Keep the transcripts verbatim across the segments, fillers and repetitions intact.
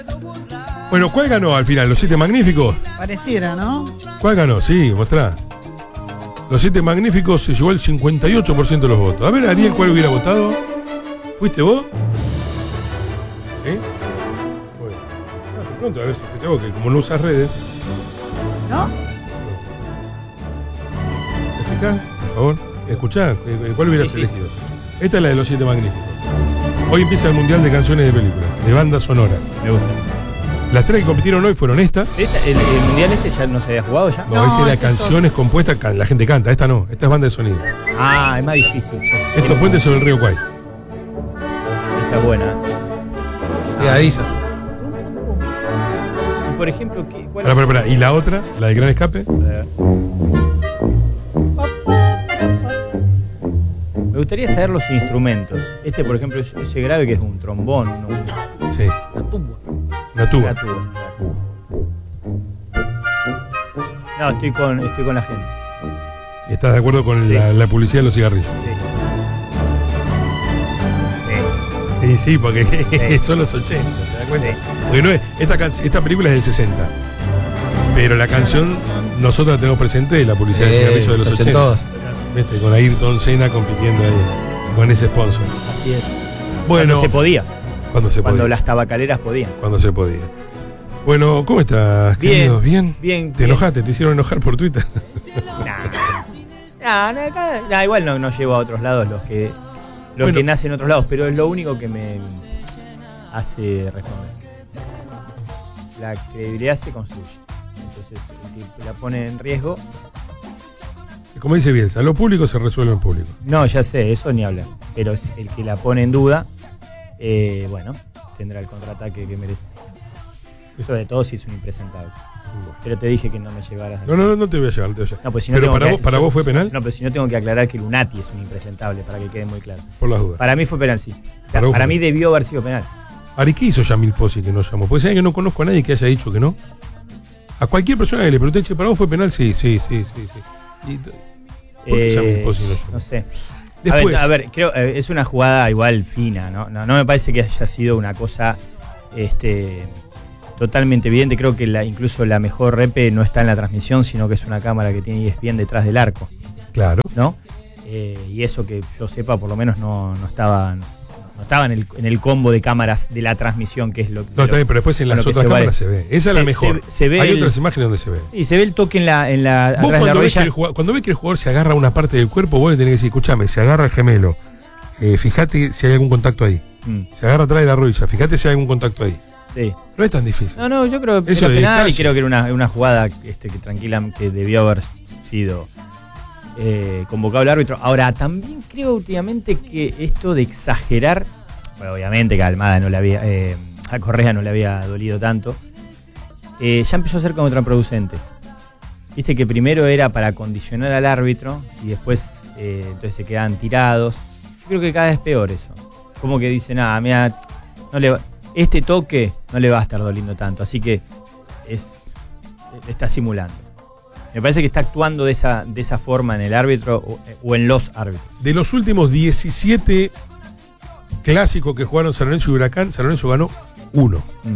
Bueno, ¿cuál ganó al final? ¿Los Siete Magníficos? Pareciera, ¿no? ¿Cuál ganó? Sí, mostrá. Los Siete Magníficos se llevó el cincuenta y ocho por ciento de los votos. A ver, Ariel, ¿cuál hubiera votado? ¿Fuiste vos? ¿Sí? Bueno, no, te pregunto, a ver si fuiste vos, que como no usas redes. ¿No? ¿Te fijás? Por favor, escuchá, ¿cuál hubieras Sí, sí. elegido? Esta es la de Los Siete Magníficos. Hoy empieza el Mundial de Canciones de Películas, de bandas sonoras. Me gusta. Las tres que compitieron hoy fueron estas. Esta, el, el mundial este ya no se había jugado ya? No, No, esa era este es canciones compuestas, can- la gente canta, esta no, esta es banda de sonido. Ah, es más difícil. Sí. Estos puentes sobre el río Kwai. Esta es buena. Pegadiza. Y por ejemplo, ¿qué, cuál Pará, pará, pará. Y la otra, la del Gran Escape. Eh, Me gustaría saber los instrumentos. Este, por ejemplo, es ese grave que es un trombón, un, Sí, La tumba. una tuba. una tuba. No, estoy con, estoy con la gente. ¿Estás de acuerdo con Sí. la, la publicidad de los cigarrillos? Sí. Sí. Y sí, porque Sí. son los ochenta, ¿te das cuenta? Sí. Porque no es, esta, can- esta película es del sesenta. Pero la canción nosotros la tenemos presente de la publicidad de Eh, cigarrillos de los ochenta. ochentosos. ¿Viste? Con Ayrton Senna compitiendo ahí con ese sponsor. Así es. Bueno, Cuando se podía. cuando se Cuando podía. las tabacaleras podían. Cuando se podía. Bueno, ¿cómo estás, Bien, querido? ¿Bien? bien, ¿Te bien. enojaste? ¿Te hicieron enojar por Twitter? Nah, nah, nah, nah, igual no, no llevo a otros lados los que los Bueno. que nacen en otros lados, pero es lo único que me hace responder. La credibilidad se construye. Entonces, el que la pone en riesgo, Como dice Bielsa, lo público se resuelve en público. no, ya sé, eso ni hablar. Pero es el que la pone en duda, eh, bueno, tendrá el contraataque que merece. Sobre todo si es un impresentable. Pero te dije que no me llevaras. No, no, no, no te voy a llevar, no te voy a llevar. No, pues si no Pero tengo para que- vos, para vos fue penal, No, pero si no tengo que aclarar que Lunati es un impresentable, para que quede muy claro. por las dudas. Para mí fue penal, sí. Para Para, vos fue mí penal. debió haber sido penal. Ari, ¿qué hizo Yamil Pozzi que no llamó? Porque saben que no conozco a nadie que haya dicho que no. A cualquier persona que le pregunté, che, ¿para vos fue penal? Sí, sí, sí, sí. sí. Y, ¿por qué Yamil Pozzi no llamó? no sé. Después, A ver, a ver, creo eh, es una jugada igual fina, ¿no? No, no me parece que haya sido una cosa este, totalmente evidente. Creo que la, incluso la mejor repe no está en la transmisión, sino que es una cámara que tiene E S P N detrás del arco, claro. ¿no? Eh, y eso que yo sepa, por lo menos no, no estaba, no estaba en, el, en el combo de cámaras de la transmisión, que es lo que. No, está bien, pero después en las lo que otras se cámaras vale. se ve. Esa es la Se- mejor. se- se ve Hay el- otras imágenes donde se ve. Y se ve el toque en la, en la Vos atrás de la cuando ves, que rodilla. el jugador, cuando ves que el jugador se agarra una parte del cuerpo, vos le tenés que decir, escúchame, se agarra el gemelo. Eh, fíjate si hay algún contacto ahí. Mm, Se agarra atrás de la rodilla, fíjate si hay algún contacto ahí. sí. No es tan difícil. No, no, yo creo que Eso era de penal y detalle. creo que era una, una jugada este, que tranquila que debió haber sido eh, convocado el árbitro. Ahora, también creo últimamente que esto de exagerar, bueno, obviamente que a Almada no le había, eh, a Correa no le había dolido tanto, eh, ya empezó a ser contraproducente. Viste que primero era para condicionar al árbitro y después eh, entonces se quedaban tirados. Yo creo que cada vez es peor eso. Como que dicen, ah, mira, no le va- este toque no le va a estar doliendo tanto, así que es está simulando. Me parece que está actuando de esa, de esa forma en el árbitro o, o en los árbitros. De los últimos diecisiete clásicos que jugaron San Lorenzo y Huracán, San Lorenzo ganó uno. Mm,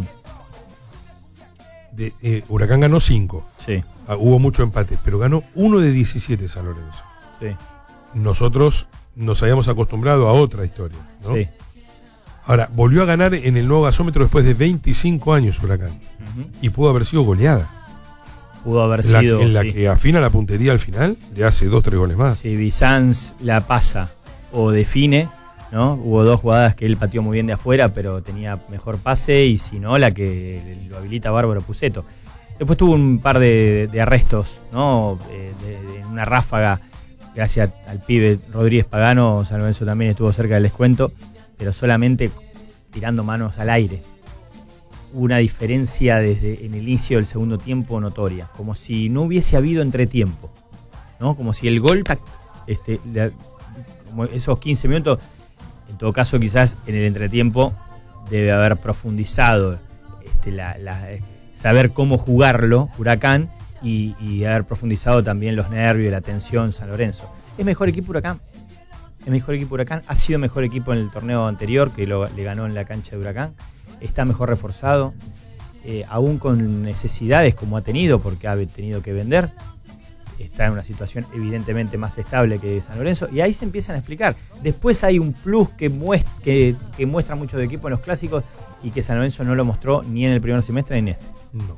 De, eh, Huracán ganó cinco. sí, Ah, hubo mucho empate, pero ganó uno de diecisiete San Lorenzo. sí, Nosotros nos habíamos acostumbrado a otra historia, ¿no? sí. Ahora, volvió a ganar en el nuevo gasómetro después de veinticinco años Huracán. Ujú. Y pudo haber sido goleada. Pudo haber En la, sido. en la sí. que afina la puntería al final, le hace dos, tres goles más. Si Bizanz la pasa o define, ¿no? Hubo dos jugadas que él pateó muy bien de afuera, pero tenía mejor pase, y si no, la que lo habilita Bárbaro Puceto. Después tuvo un par de, de arrestos, ¿no? Eh, de, de una ráfaga, gracias al pibe Rodríguez Pagano. San Lorenzo también estuvo cerca del descuento, pero solamente tirando manos al aire. Hubo una diferencia desde en el inicio del segundo tiempo notoria, como si no hubiese habido entretiempo, ¿no? Como si el gol, tac, este, la- como esos quince minutos, en todo caso quizás en el entretiempo debe haber profundizado este, la, la, eh, saber cómo jugarlo Huracán y, y haber profundizado también los nervios, la tensión San Lorenzo. Es mejor equipo Huracán. Es mejor equipo Huracán. Ha sido mejor equipo en el torneo anterior, que lo, le ganó en la cancha de Huracán. está mejor reforzado, eh, aún con necesidades como ha tenido, porque ha tenido que vender. Está en una situación evidentemente más estable que San Lorenzo, y ahí se empiezan a explicar. Después hay un plus que muestra, que, que muestra mucho de equipo en los clásicos y que San Lorenzo no lo mostró ni en el primer semestre ni en este. No.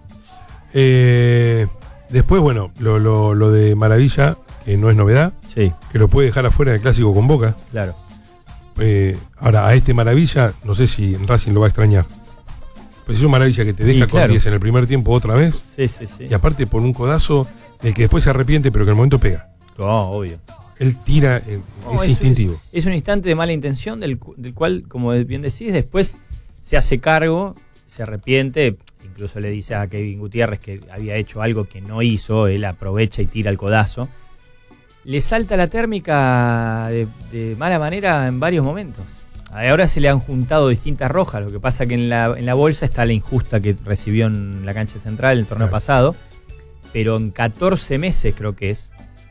Eh, después, bueno, lo, lo, lo de Maravilla, que no es novedad, Sí, que lo puede dejar afuera del clásico con Boca. claro. Eh, ahora, a este Maravilla, no sé si en Racing lo va a extrañar. Pues es un Maravilla que te deja Sí, con claro. diez en el primer tiempo otra vez, Sí, sí, sí. y aparte por un codazo del que después se arrepiente, pero que en el momento pega. No, obvio. Él tira, eh, No, es eso instintivo. Es, es un instante de mala intención del, cu- del cual, como bien decís, después se hace cargo, se arrepiente, incluso le dice a Kevin Gutiérrez que había hecho algo que no hizo, él aprovecha y tira el codazo. Le salta la térmica de, de mala manera en varios momentos. Ahora se le han juntado distintas rojas, lo que pasa que en la, en la bolsa está la injusta que recibió en la cancha central el torneo Claro. pasado, pero en catorce meses creo que es,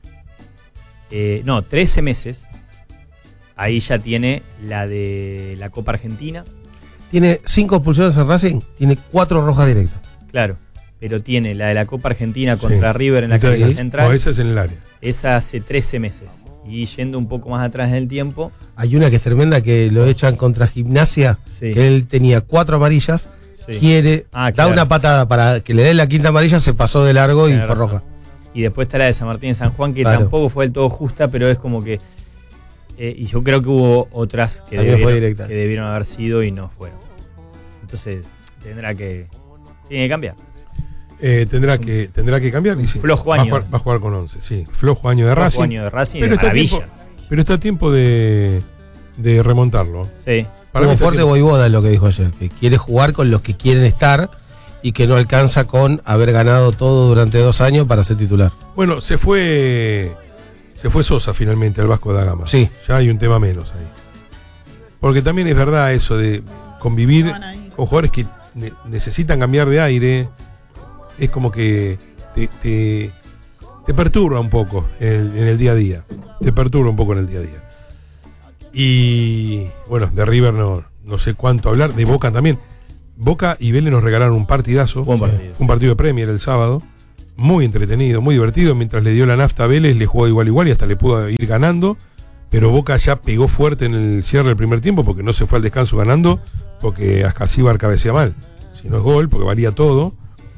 eh, no, trece meses, ahí ya tiene la de la Copa Argentina, Tiene cinco expulsiones en Racing, tiene cuatro rojas directas. claro, pero tiene la de la Copa Argentina Sí. contra River en la Entonces, cancha no, central, esa es en el área. esa hace trece meses. Y yendo un poco más atrás en el tiempo, Hay una que es tremenda que lo echan contra Gimnasia, Sí. que él tenía cuatro amarillas, sí. quiere, Ah, da claro. una patada para que le den la quinta amarilla, se pasó de largo y Tenés fue razón. roja. Y después está la de San Martín y San Juan, que Claro. tampoco fue del todo justa, pero es como que... eh, y yo creo que hubo otras que También fue debieron, directa. que debieron haber sido y no fueron. Entonces tendrá que... Tiene que cambiar. Eh, tendrá, que, tendrá que cambiar. Y sí, Flojo va, a año. jugar, va a jugar con once, sí. Flojo año de Flojo Racing. año de Racing, pero, de está a maravilla. tiempo, pero está a tiempo de, de remontarlo. Sí. Para mí Como está fuerte tiempo- Voivoda es lo que dijo ayer, que quiere jugar con los que quieren estar y que no alcanza con haber ganado todo durante dos años para ser titular. Bueno, se fue se fue Sosa finalmente al Vasco da Gama. Sí. Ya hay un tema menos ahí. Porque también es verdad eso de convivir Estaban ahí. con jugadores que ne- necesitan cambiar de aire. Es como que te, te, te perturba un poco en el, en el día a día. Te perturba un poco en el día a día. Y bueno, de River no, no sé cuánto hablar. De Boca también. Boca y Vélez nos regalaron un partidazo. Buen partido. Fue un partido de Premier el sábado. Muy entretenido, muy divertido. Mientras le dio la nafta a Vélez, le jugó igual igual y hasta le pudo ir ganando. Pero Boca ya pegó fuerte en el cierre del primer tiempo porque no se fue al descanso ganando, porque Ascasíbar cabecea mal. Si no es gol, porque valía todo.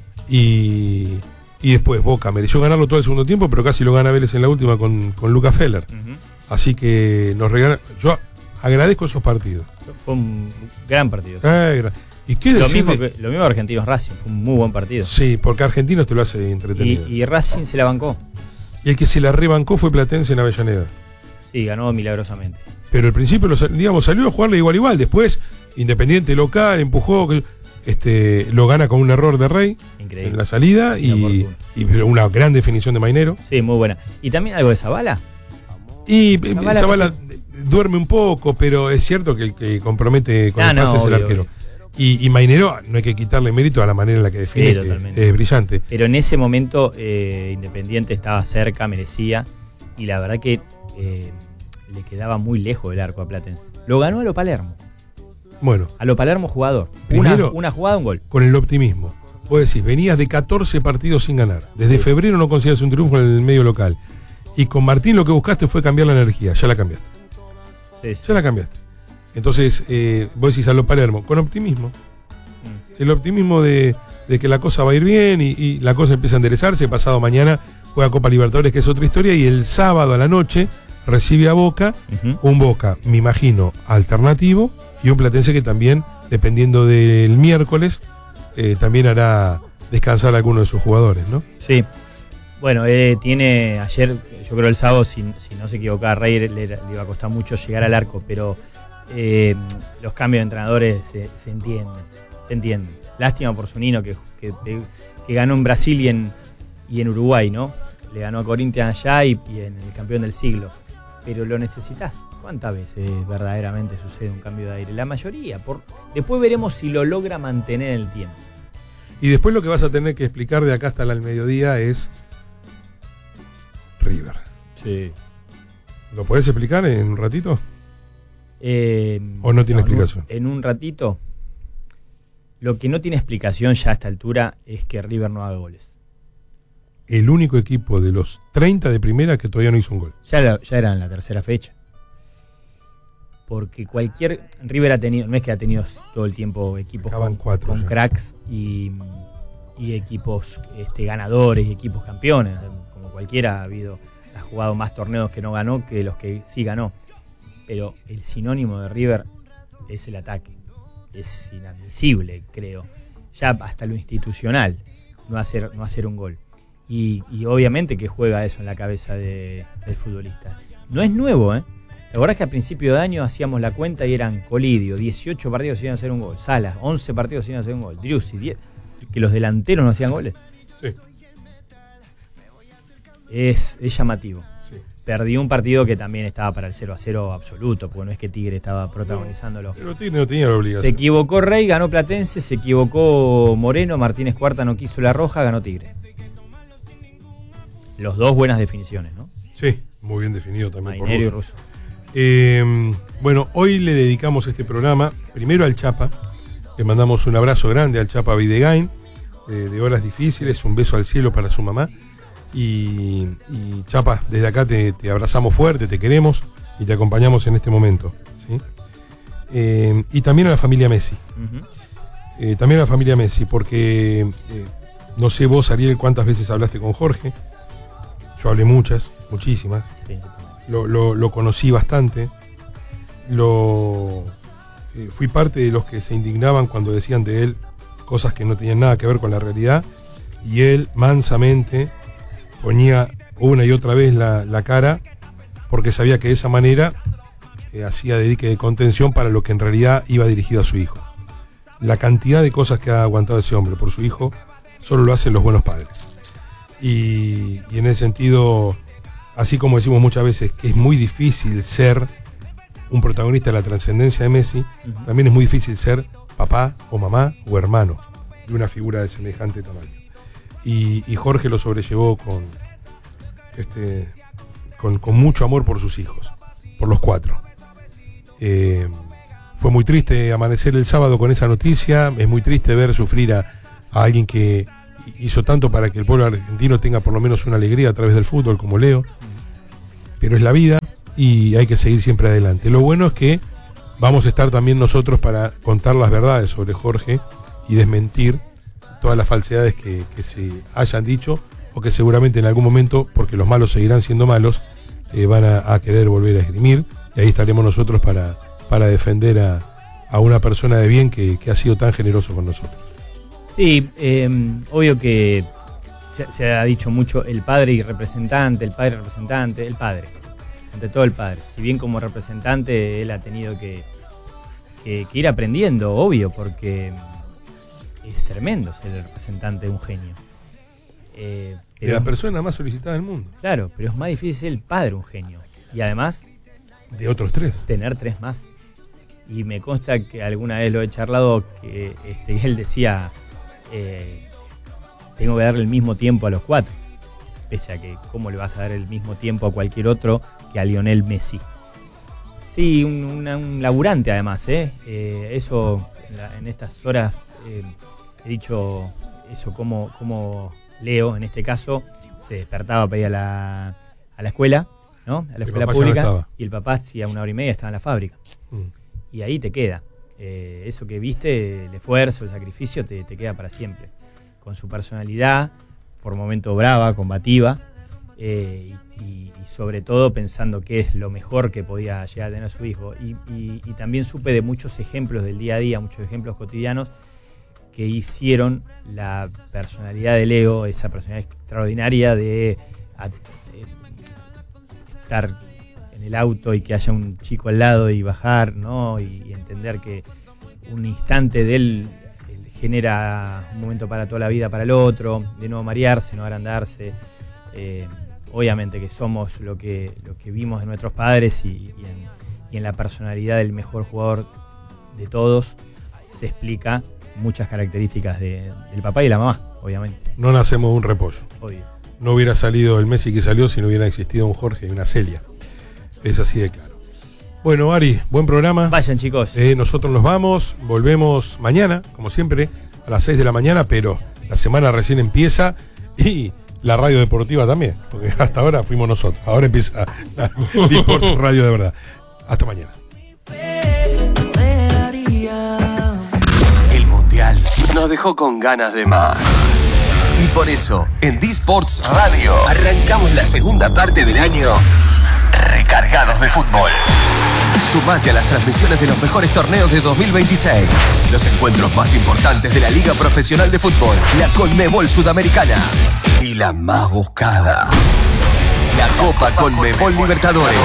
Y, y después Boca mereció ganarlo todo el segundo tiempo, pero casi lo gana Vélez en la última con, con Luca Feller. Ujú. Así que nos regalan. Yo agradezco esos partidos. Fue un gran partido. Eh, gra- ¿Y qué Lo decir mismo, de- que, lo mismo Argentinos Racing, fue un muy buen partido. Sí, porque Argentinos te lo hace Y, entretenido. Y, y Racing se la bancó. el que se la rebancó fue Platense en Avellaneda. Sí, ganó milagrosamente. Pero al principio, lo sal- digamos, salió a jugarle igual igual. Después, Independiente local, empujó, que- este, lo gana con un error de Rey Increíble. en la salida y, Inoportuno. y pero una gran definición de Mainero. Sí, muy buena. Y también algo de Zabala. Y eh, Zavala- Zavala duerme un poco, pero es cierto que el que compromete con Ah, el no, pase es el obvio, arquero. obvio. Y, y Mainero, no hay que quitarle mérito a la manera en la que define, Sí, que totalmente. es brillante. Pero en ese momento eh, Independiente estaba cerca, merecía. Y la verdad que eh, le quedaba muy lejos del arco a Platense. Lo ganó a lo Palermo. Bueno, A lo Palermo jugador. Primero- una, una jugada, un gol. con el optimismo. Vos decís, venías de catorce partidos sin ganar. Desde Sí. febrero no conseguías un triunfo en el medio local. Y con Martín lo que buscaste fue cambiar la energía. Ya la cambiaste. Sí, sí. Ya la cambiaste. Entonces, eh, vos decís a lo Palermo, con optimismo. Mm. El optimismo de, de que la cosa va a ir bien y, y la cosa empieza a enderezarse. Pasado mañana juega Copa Libertadores, que es otra historia. Y el sábado a la noche recibe a Boca. Ujú. Un Boca, me imagino, alternativo. Y un Platense que también, dependiendo del miércoles, eh, también hará descansar a alguno de sus jugadores, ¿no? Sí. Bueno, eh, tiene ayer, yo creo el sábado, si, si no se equivocaba, Rey le, le iba a costar mucho llegar al arco, pero eh, los cambios de entrenadores se, se entienden, se entienden. Lástima por Zunino que, que, que ganó en Brasil y en, y en Uruguay, ¿no? Le ganó a Corinthians allá y, y en el campeón del siglo. Pero lo necesitas. ¿Cuántas veces verdaderamente sucede un cambio de aire? La mayoría. Por, después veremos si lo logra mantener en el tiempo. Y después lo que vas a tener que explicar de acá hasta el mediodía es River. Sí. ¿Lo podés explicar en un ratito? Eh, ¿O no tiene en un- explicación? En un ratito. Lo que no tiene explicación ya a esta altura es que River no haga goles. El único equipo de los treinta de primera que todavía no hizo un gol. Ya, la, ya era en la tercera fecha. Porque cualquier... River ha tenido, no es que ha tenido todo el tiempo equipos Acaban con, cuatro con ya. cracks y, y equipos este, ganadores y equipos campeones. Como cualquiera ha habido, ha jugado más torneos que no ganó que los que sí ganó. Pero el sinónimo de River es el ataque. Es inadmisible, creo. Ya hasta lo institucional, no hacer, no hacer un gol. Y, y obviamente que juega eso en la cabeza de, del futbolista. No es nuevo, ¿eh? ¿Te acordás que a principio de año hacíamos la cuenta y eran Colidio, dieciocho partidos sin hacer un gol, Salas, once partidos sin hacer un gol, Driussi, diez, que los delanteros no hacían goles? Sí. Es, es llamativo. Sí. Perdió un partido que también estaba para el cero a cero absoluto, porque no es que Tigre estaba protagonizándolo. Pero Tigre no tenía la obligación. Se equivocó Rey, ganó Platense, se equivocó Moreno, Martínez Cuarta no quiso la roja, ganó Tigre. Los dos buenas definiciones, ¿no? Sí, muy bien definido también por Mainero y Russo. Russo. Eh, bueno, hoy le dedicamos este programa primero al Chapa. Le mandamos un abrazo grande al Chapa Videgain, de, de horas difíciles, un beso al cielo para su mamá. Y, y Chapa, desde acá te, te abrazamos fuerte, te queremos y te acompañamos en este momento, ¿sí? Eh, y también a la familia Messi. Uh-huh. Eh, también a la familia Messi, porque eh, no sé vos, Ariel, cuántas veces hablaste con Jorge. Yo hablé muchas, muchísimas. Sí. Lo, lo, lo conocí bastante. Lo eh, fui parte de los que se indignaban cuando decían de él cosas que no tenían nada que ver con la realidad. Y él mansamente ponía una y otra vez la, la cara, porque sabía que de esa manera eh, hacía de dique de contención para lo que en realidad iba dirigido a su hijo. La cantidad de cosas que ha aguantado ese hombre por su hijo solo lo hacen los buenos padres. Y, y en ese sentido, así como decimos muchas veces que es muy difícil ser un protagonista de la trascendencia de Messi, uh-huh. también es muy difícil ser papá o mamá o hermano de una figura de semejante tamaño. Y, y Jorge lo sobrellevó con, este, con, con mucho amor por sus hijos, por los cuatro. Eh, fue muy triste amanecer el sábado con esa noticia, es muy triste ver sufrir a, a alguien que hizo tanto para que el pueblo argentino tenga por lo menos una alegría a través del fútbol como Leo, pero es la vida y hay que seguir siempre adelante. Lo bueno es que vamos a estar también nosotros para contar las verdades sobre Jorge y desmentir todas las falsedades que, que se hayan dicho o que seguramente en algún momento, porque los malos seguirán siendo malos, eh, van a, a querer volver a esgrimir, y ahí estaremos nosotros para, para defender a, a una persona de bien que, que ha sido tan generoso con nosotros. Sí, eh, obvio que se, se ha dicho mucho el padre y representante, el padre y representante, el padre, ante todo el padre. Si bien como representante él ha tenido que, que, que ir aprendiendo, obvio, porque es tremendo ser el representante de un genio. Eh, de la persona más solicitada del mundo. Claro, pero es más difícil ser el padre de un genio. Y además... de otros tres. Tener tres más. Y me consta que alguna vez lo he charlado, que este, él decía... Eh, tengo que darle el mismo tiempo a los cuatro, pese a que cómo le vas a dar el mismo tiempo a cualquier otro que a Lionel Messi. Sí, un, una, un laburante además, ¿eh? Eh, eso en, la, en estas horas eh, he dicho eso, como, como Leo en este caso se despertaba para ir a la, a la escuela, ¿no? A la escuela pública, no, y el papá hacía una hora y media estaba en la fábrica. Mm. Y ahí te queda. Eh, eso que viste, el esfuerzo, el sacrificio, te, te queda para siempre. Con su personalidad, por momento brava, combativa, eh, y, y, y sobre todo pensando qué es lo mejor que podía llegar a tener su hijo. Y, y, y también supe de muchos ejemplos del día a día, muchos ejemplos cotidianos que hicieron la personalidad de Leo, esa personalidad extraordinaria de, a, de estar en el auto y que haya un chico al lado y bajar, ¿no? Y, y entender que un instante de él, él genera un momento para toda la vida para el otro, de no marearse, no agrandarse. Eh, obviamente que somos lo que, lo que vimos de nuestros padres y, y, en, y en la personalidad del mejor jugador de todos se explica muchas características de, del papá y la mamá, obviamente. No nacemos de un repollo. Obvio. No hubiera salido el Messi que salió si no hubiera existido un Jorge y una Celia. Es así de claro. Bueno, Ari, buen programa. Vayan, chicos. Eh, nosotros nos vamos, volvemos mañana, como siempre, a las seis de la mañana, pero la semana recién empieza y la radio deportiva también, porque hasta ahora fuimos nosotros. Ahora empieza la Disports Radio de verdad. Hasta mañana. El Mundial nos dejó con ganas de más. Y por eso, en Disports Radio, arrancamos la segunda parte del año recargados de fútbol. Sumate a las transmisiones de los mejores torneos de dos mil veintiséis. Los encuentros más importantes de la Liga Profesional de Fútbol, la Conmebol Sudamericana y la más buscada, la Copa Conmebol Libertadores.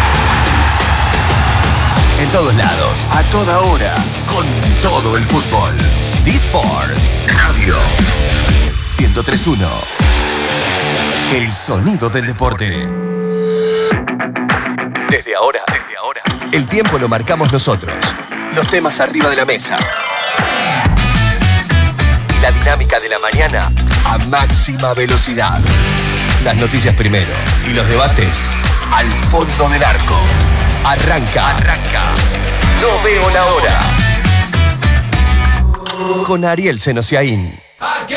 En todos lados, a toda hora, con todo el fútbol. Disports Radio ciento tres punto uno. El sonido del deporte. Desde ahora, desde ahora, el tiempo lo marcamos nosotros. Los temas arriba de la mesa. Y la dinámica de la mañana a máxima velocidad. Las noticias primero y los debates al fondo del arco. Arranca, arranca. No veo la hora. Con Ariel Senosiaín.